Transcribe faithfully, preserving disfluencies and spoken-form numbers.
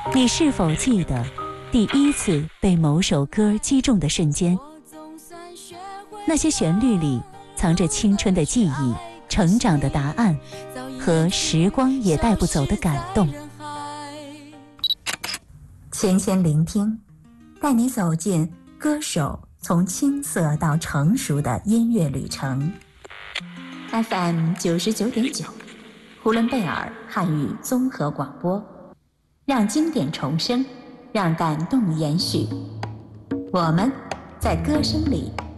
你是否记得第一次被某首歌击中的瞬间？那些旋律里藏着青春的记忆、成长的答案和时光也带不走的感动。 千千聆听，带你走进歌手从青涩到成熟的音乐旅程。F M 九十九点九，呼伦贝尔汉语综合广播，让经典重生，让感动延续。我们在歌声里